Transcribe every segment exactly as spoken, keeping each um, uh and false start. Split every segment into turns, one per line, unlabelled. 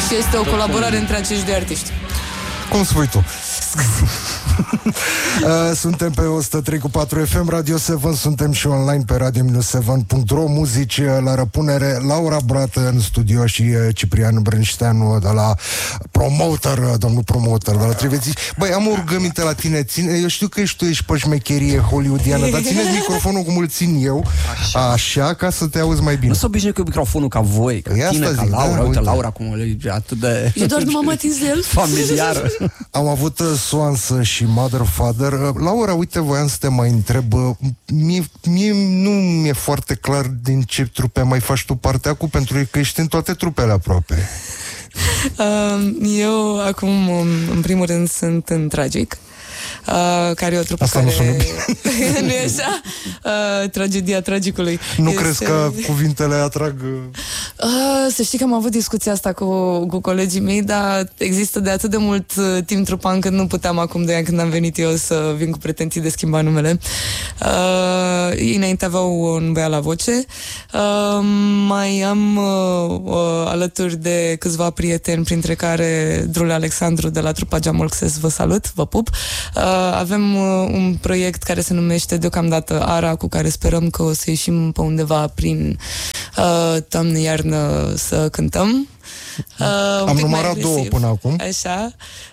Și este o colaborare între acești doi artiști.
Cum spui tu? uh, suntem pe o sută trei cu patru F M Radio șapte, suntem și online pe radio șapte punct ro. Muzici la răpunere, Laura Brată în studio și uh, Ciprian Brânșteanu de la Promoter, domnul Promoter de la Triveții. Băi, am o rugăminte la tine, ține, eu știu că ești tu ești pe șmecherie hollywoodiană, dar țineți microfonul cum îl țin eu, așa, așa ca să te auzi mai bine.
Nu s-o obișnuit cu microfonul ca voi, ca
e
tine, ca
zic,
Laura,
da,
uite,
uite.
Laura cum e atât de...
Eu doar nu m-am atins de el.
Familiară.
Am avut uh, Swans și Mother Father. Uh, Laura, uite, voiam să te mai întreb. Uh, mie, mie nu mi-e foarte clar din ce trupe mai faci tu parte acum, pentru că ești în toate trupele aproape.
Uh, eu acum, în primul rând, sunt în Tragic. Uh, care e o trupă
asta
care...
nu sună bine.
Nu e așa? Uh, tragedia tragicului.
Nu
este...
crezi că cuvintele atrag...
Uh, să știi că am avut discuția asta cu, cu colegii mei, dar există de atât de mult uh, timp trupa încât nu puteam acum de ani când am venit eu să vin cu pretenții de schimba numele. Uh, ei înainte aveau un băiat la voce. Uh, mai am uh, uh, alături de câțiva prieteni, printre care Drule Alexandru de la trupa Jamolxes, vă salut, vă pup. Uh, avem uh, un proiect care se numește deocamdată Ara, cu care sperăm că o să ieșim pe undeva prin uh, toamnă-iarnă să cântăm. Uh,
Am numărat două până acum.
Așa.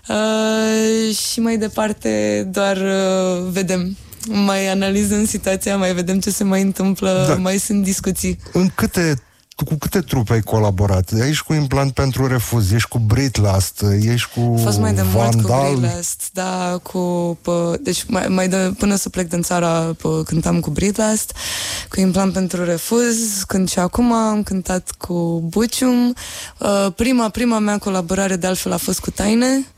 Uh, și mai departe doar uh, vedem. Mai analizăm situația, mai vedem ce se mai întâmplă, da. Mai sunt discuții.
În câte cu câte trupe ai colaborat? Ești cu Implant pentru Refuz, ești cu Britlast, ești cu Vandal.
Fost mai de mult cu Britlast, da, cu... Pă, deci mai, mai de, până să plec din țara pă, cântam cu Britlast, cu Implant pentru Refuz, când și acum am cântat cu Bucium. Uh, prima, prima mea colaborare de altfel a fost cu Taine.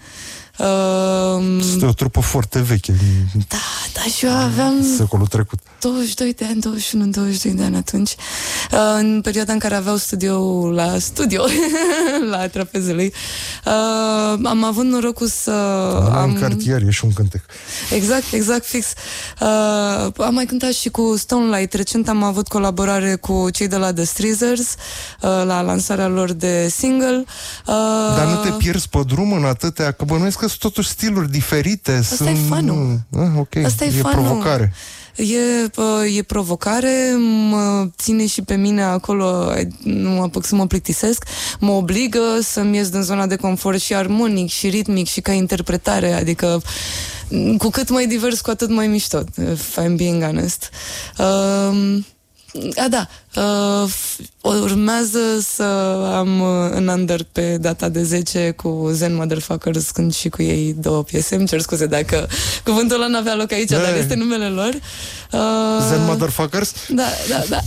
Uh,
este o trupă foarte veche.
Da, da, și eu aveam
secolul trecut.
douăzeci și doi de ani, douăzeci și unu, douăzeci și doi de ani atunci. Uh, în perioada în care aveau studio la studio, la Trapezului. Uh, am avut norocul să...
Da,
am...
în cartier, e și un cântec.
Exact, exact, fix. Uh, am mai cântat și cu Stone Light. Recent am avut colaborare cu cei de la The Streezers, uh, la lansarea lor de single. Uh,
Dar nu te pierzi pe drum în atâtea, că bănuiesc că sunt totuși stiluri diferite.
Asta
sunt...
e fanul.
Ah, ok,
Asta e,
e
fanul.
provocare.
E, e provocare, mă ține și pe mine acolo, nu mă apuc să mă plictisesc, mă obligă să-mi ies din zona de confort și armonic, și ritmic, și ca interpretare, adică cu cât mai divers, cu atât mai mișto, if I'm being honest. Um, a, da, uh, urmează să am uh, în under pe data de zece cu Zen Motherfuckers, când și cu ei două piese. Îmi cer scuze dacă cuvântul ăla n-avea loc aici,
da,
dar este numele lor. Uh,
Zen Motherfuckers?
Da, da, da.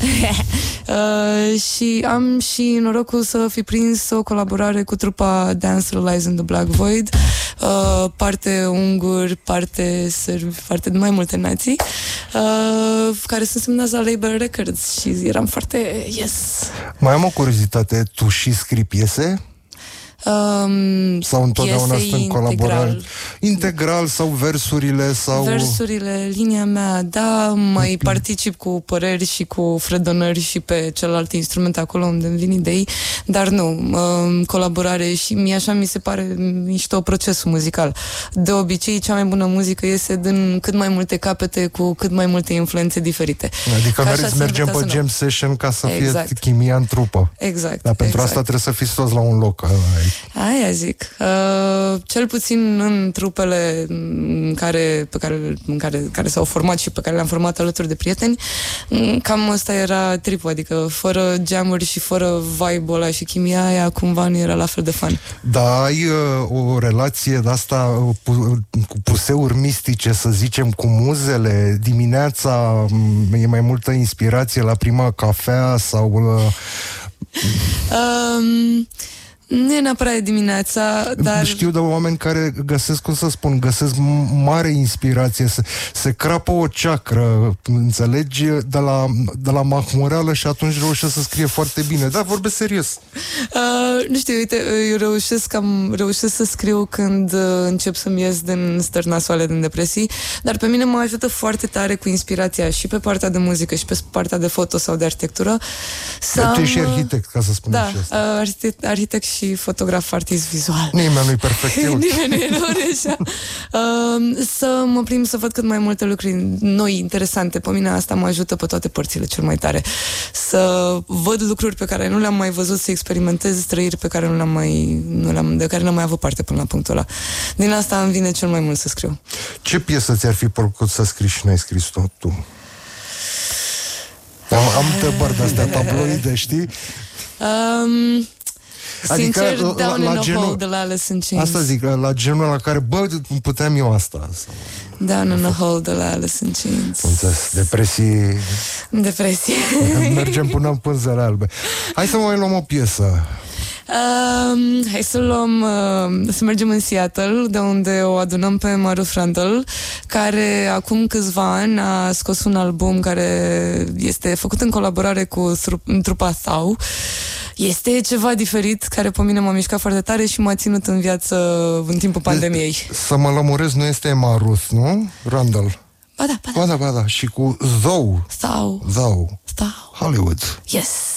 uh, și am și norocul să fi prins o colaborare cu trupa Dance Lies in the Black Void, uh, parte unguri, parte sârbi, parte de mai multe nații, uh, care sunt semnați la Label Records și eram foarte yes.
Mai am o curiozitate, tu și scrii piese?
Um,
sau întotdeauna sunt în colaborare? Integral. Integral sau versurile? Sau...
Versurile, linia mea, da, mai particip cu păreri și cu fredonări și pe celelalte instrumente acolo unde îmi vin idei, dar nu, um, colaborare și mie așa mi se pare mișto procesul muzical. De obicei, cea mai bună muzică iese din cât mai multe capete cu cât mai multe influențe diferite.
Adică mergi, mergem pe jam session ca să exact. fie chimia în trupă.
Exact.
Dar pentru
exact.
asta trebuie să fiți toți la un loc.
Aia zic. Uh, cel puțin în trupele în care, pe care, în care, care s-au format și pe care le-am format alături de prieteni, cam asta era tripul, adică fără jam-uri și fără vibe-ul ăla și chimia aia, cumva nu era la fel de fun.
Da, ai uh, o relație de asta uh, cu puseuri mistice, să zicem, cu muzele? Dimineața e mai multă inspirație la prima cafea sau... Uh...
um, Nu e neapărat dimineața, dar...
Știu de oameni care găsesc, cum să spun, găsesc mare inspirație, se, se crapă o ceacră, înțelegi, de la, de la mahmureală și atunci reușesc să scrie foarte bine. Da, vorbesc serios.
Uh, nu știu, uite, eu reușesc, am, reușesc să scriu când uh, încep să-mi ies din stări nasoale, din depresii, dar pe mine mă ajută foarte tare cu inspirația și pe partea de muzică și pe partea de foto sau de arhitectură.
Tu ești și arhitect, ca să spun
da,
și asta.
Uh, arhitect, arhitect și și fotograf artist vizual.
Nimeni nu-i perfect.
Nimeni nu e așa. Uh, să mă plimb să văd cât mai multe lucruri noi, interesante. Pe mine asta mă ajută pe toate părțile cel mai tare. Să văd lucruri pe care nu le-am mai văzut, să experimentez trăiri pe care nu le-am mai, nu le-am, de care nu am mai avut parte până la punctul ăla. Din asta îmi vine cel mai mult să scriu.
Ce piesă ți-ar fi plăcut să scrii și n-ai scris tot tu? Am, am întrebări de-astea tabloide, știi?
Um,
adică
sincer,
la,
Down
la
in a
genul,
Hole de la Alice in Chains.
Asta zic, la genul la care, bă, puteam eu asta.
Down in a Hole de la Alice in Chains.
Înțeles, depresii...
Depresie.
Mergem până în pânzele albe. Hai să mai luăm o piesă.
Um, hai să luăm, uh, să mergem în Seattle, de unde o adunăm pe Maru Frandl, care acum câțiva ani a scos un album care este făcut în colaborare cu trupa Sau. Este ceva diferit, care pe mine m-a mișcat foarte tare și m-a ținut în viață în timpul pandemiei.
Să mă lămuresc, nu este Marus, nu? Randall.
Ba da, ba da.
Ba da, ba da. Și cu Zou.
Sau.
Zou.
Sau.
Hollywood.
Yes.